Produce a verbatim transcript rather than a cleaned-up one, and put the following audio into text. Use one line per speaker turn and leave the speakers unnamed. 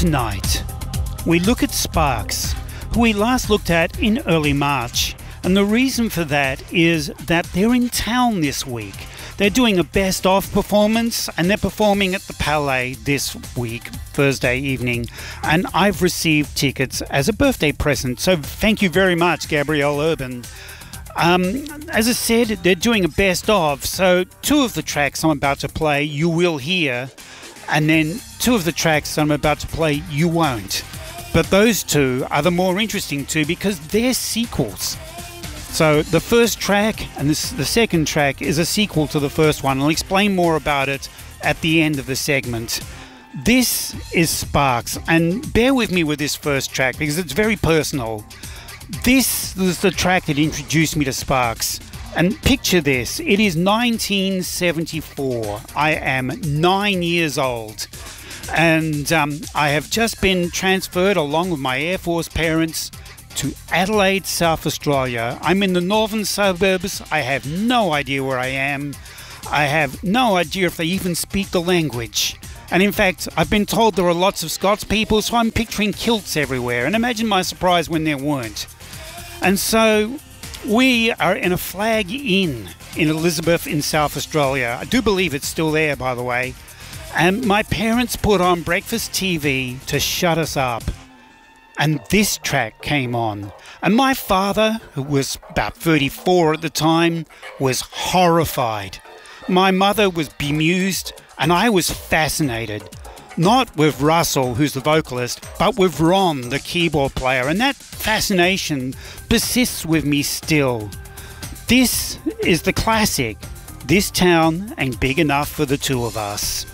Tonight, we look at Sparks, who we last looked at in early March. And the reason for that is that they're in town this week. They're doing a best-of performance, and they're performing at the Palais this week, Thursday evening. And I've received tickets as a birthday present, so thank you very much, Gabrielle Urban. Um, as I said, they're doing a best-of, so two of the tracks I'm about to play you will hear, and then two of the tracks I'm about to play you won't. But those two are the more interesting two because they're sequels. So the first track and this, the second track is a sequel to the first one. I'll explain more about it at the end of the segment. This is Sparks, and bear with me with this first track because it's very personal. This was the track that introduced me to Sparks. And picture this, it is nineteen seventy-four. I am nine years old. And um, I have just been transferred along with my Air Force parents to Adelaide, South Australia. I'm in the northern suburbs. I have no idea where I am. I have no idea if they even speak the language. And in fact, I've been told there are lots of Scots people, so I'm picturing kilts everywhere. And imagine my surprise when there weren't. And so we are in a Flag Inn in Elizabeth in South Australia. I do believe it's still there, by the way. And my parents put on breakfast T V to shut us up. And this track came on. And my father, who was about thirty-four at the time, was horrified. My mother was bemused, and I was fascinated. Not with Russell, who's the vocalist, but with Ron, the keyboard player. And that fascination persists with me still. This is the classic. This Town Ain't Big Enough for the Two of Us.